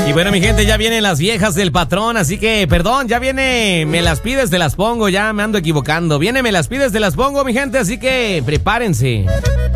Y bueno, mi gente, ya vienen las viejas del patrón, así que, perdón, ya viene Me las pides, te las pongo, ya me ando equivocando. Viene Me las pides, te las pongo, mi gente, así que prepárense.